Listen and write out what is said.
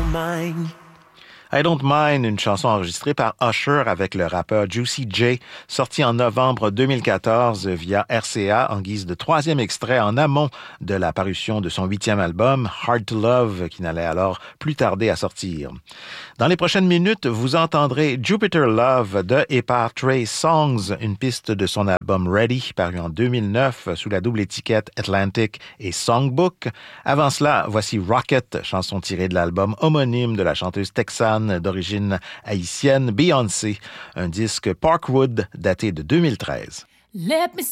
mind. I Don't Mind, une chanson enregistrée par Usher avec le rappeur Juicy J, sortie en novembre 2014 via RCA en guise de troisième extrait en amont de la parution de son 8e album, Hard to Love, qui n'allait alors plus tarder à sortir. Dans les prochaines minutes, vous entendrez Jupiter Love de et par Trey Songz, une piste de son album Ready, paru en 2009 sous la double étiquette Atlantic et Songbook. Avant cela, voici Rocket, chanson tirée de l'album homonyme de la chanteuse texane d'origine haïtienne Beyoncé, un disque Parkwood daté de 2013. Let me